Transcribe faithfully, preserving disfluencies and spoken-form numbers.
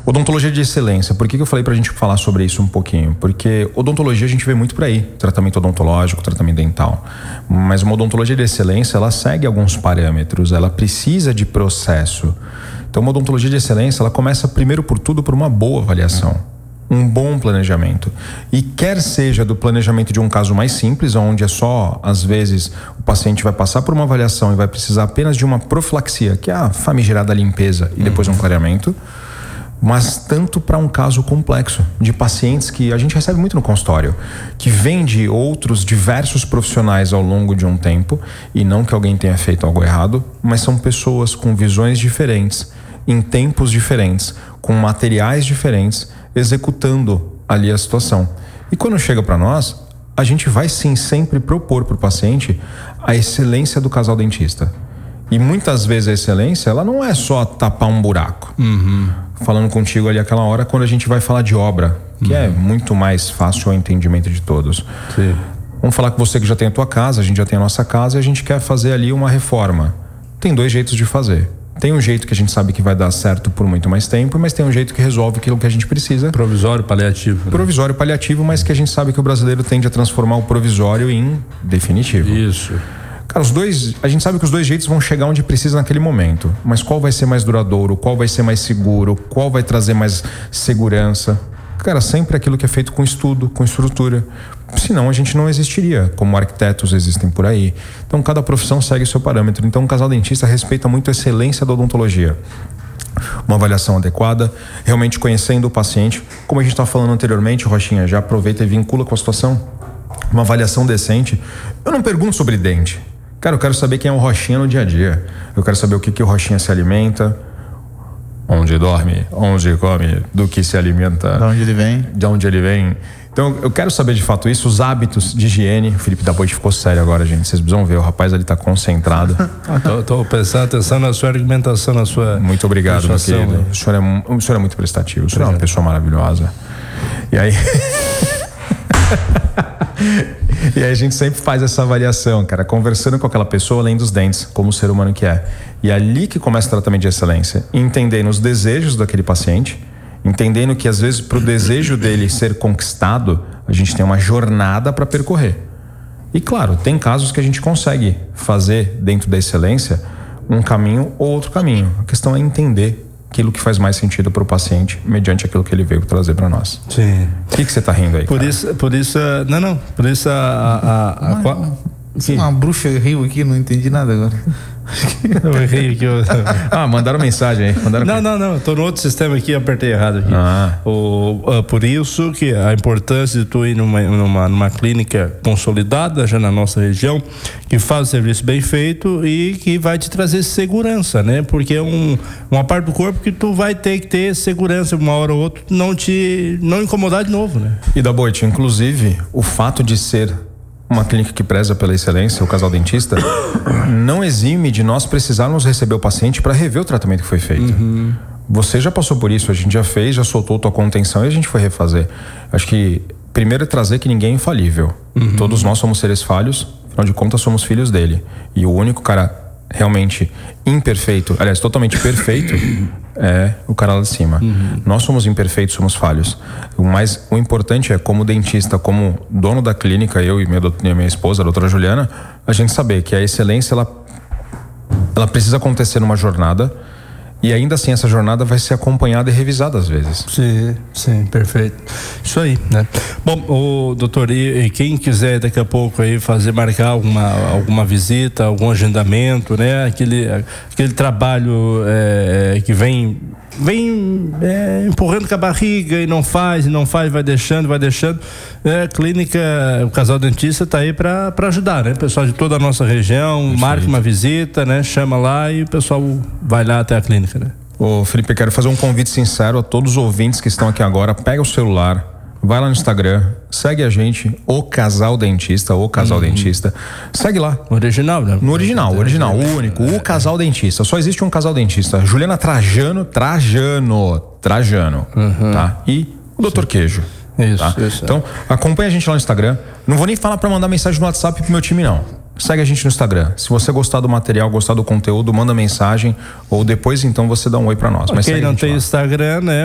Odontologia de excelência. Por que que eu falei pra gente falar sobre isso um pouquinho? Porque odontologia a gente vê muito por aí. Tratamento odontológico, tratamento dental. Mas uma odontologia de excelência, ela segue alguns parâmetros. Ela precisa de processo. Então, uma odontologia de excelência, ela começa primeiro por tudo por uma boa avaliação. Um bom planejamento. E quer seja do planejamento de um caso mais simples, onde é só, às vezes, o paciente vai passar por uma avaliação e vai precisar apenas de uma profilaxia, que é a famigerada limpeza, e depois um clareamento. Mas tanto para um caso complexo, de pacientes que a gente recebe muito no consultório, que vêm de outros diversos profissionais ao longo de um tempo, e não que alguém tenha feito algo errado, mas são pessoas com visões diferentes, em tempos diferentes, com materiais diferentes, executando ali a situação. E quando chega para nós, a gente vai sim sempre propor para o paciente a excelência do casal dentista. E muitas vezes a excelência, ela não é só tapar um buraco. Uhum. Falando contigo ali aquela hora, quando a gente vai falar de obra, que uhum. é muito mais fácil o entendimento de todos. Sim. Vamos falar com você que já tem a tua casa, a gente já tem a nossa casa e a gente quer fazer ali uma reforma. Tem dois jeitos de fazer. Tem um jeito que a gente sabe que vai dar certo por muito mais tempo, mas tem um jeito que resolve aquilo que a gente precisa. Provisório, paliativo. Né? Provisório, paliativo, mas que a gente sabe que o brasileiro tende a transformar o provisório em definitivo. Isso. Cara, os dois, a gente sabe que os dois jeitos vão chegar onde precisa naquele momento. Mas qual vai ser mais duradouro? Qual vai ser mais seguro? Qual vai trazer mais segurança? Cara, sempre aquilo que é feito com estudo, com estrutura. Senão a gente não existiria, como arquitetos existem por aí. Então cada profissão segue o seu parâmetro. Então o casal dentista respeita muito a excelência da odontologia. Uma avaliação adequada, realmente conhecendo o paciente. Como a gente estava falando anteriormente, Rochinha, já aproveita e vincula com a situação. Uma avaliação decente. Eu não pergunto sobre dente. Cara, eu quero saber quem é o Rochinha no dia a dia. Eu quero saber o que, que o Rochinha se alimenta, onde dorme, onde come, do que se alimenta. De onde ele vem. De onde ele vem. Então, eu quero saber de fato isso, os hábitos de higiene. O Felipe da Boite ficou sério agora, gente. Vocês precisam ver, o rapaz ali tá concentrado. tô, tô prestando atenção na sua argumentação, na sua... Muito obrigado, meu querido. O senhor, é, o senhor é muito prestativo. O senhor é uma pessoa maravilhosa. E aí... E aí a gente sempre faz essa avaliação, cara, conversando com aquela pessoa além dos dentes, como o ser humano que é. E é ali que começa o tratamento de excelência, entendendo os desejos daquele paciente, entendendo que às vezes para o desejo dele ser conquistado, a gente tem uma jornada para percorrer. E claro, tem casos que a gente consegue fazer dentro da excelência um caminho ou outro caminho. A questão é entender aquilo que faz mais sentido para o paciente, mediante aquilo que ele veio trazer para nós. Sim. O que que você tá rindo aí, por cara? isso, por isso, não, não, por isso a... a, a, a, a uma bruxa riu aqui, não entendi nada agora. Eu errei aqui. Eu... Ah, mandaram mensagem aí. Mandaram... Não, não, não. Tô no outro sistema aqui, apertei errado aqui. Ah. O, uh, por isso que a importância de tu ir numa, numa, numa clínica consolidada já na nossa região, que faz o serviço bem feito e que vai te trazer segurança, né? Porque é um, uma parte do corpo que tu vai ter que ter segurança uma hora ou outra, não te não incomodar de novo, né? E da Boite, inclusive, o fato de ser uma clínica que preza pela excelência, o casal dentista, não exime de nós precisarmos receber o paciente para rever o tratamento que foi feito. Uhum. Você já passou por isso, a gente já fez, já soltou tua contenção e a gente foi refazer. Acho que primeiro é trazer que ninguém é infalível. Uhum. Todos nós somos seres falhos, afinal de contas somos filhos dele. E o único cara realmente imperfeito, aliás, totalmente perfeito, é o cara lá de cima. Uhum. Nós somos imperfeitos, somos falhos. O mais, o importante é, como dentista, como dono da clínica, eu e minha, minha esposa, a doutora Juliana, a gente saber que a excelência, ela, ela precisa acontecer numa jornada, e ainda assim essa jornada vai ser acompanhada e revisada às vezes. Sim, sim, perfeito. Isso aí, né? Bom, o doutor, e quem quiser daqui a pouco aí fazer, marcar alguma, alguma visita, algum agendamento, né? Aquele, aquele trabalho é, que vem, vem é, empurrando com a barriga e não faz, e não faz, vai deixando, vai deixando. É, clínica, o casal dentista está aí para ajudar, né? O pessoal de toda a nossa região, marca uma visita, né? Chama lá e o pessoal vai lá até a clínica, né? Ô Felipe, eu quero fazer um convite sincero a todos os ouvintes que estão aqui agora. Pega o celular, vai lá no Instagram, segue a gente, o Casal Dentista, o Casal uhum. Dentista. Segue lá. Original, né? No original, o original, o único, o Casal Dentista. Só existe um Casal Dentista. Juliana Trajano, Trajano, Trajano, uhum. tá? E o doutor Queijo. Isso, tá? isso. Então, acompanha a gente lá no Instagram. Não vou nem falar para mandar mensagem no WhatsApp pro meu time, não. Segue a gente no Instagram. Se você gostar do material, gostar do conteúdo, manda mensagem, ou depois então você dá um oi para nós. Mas quem não tem lá. Instagram, né?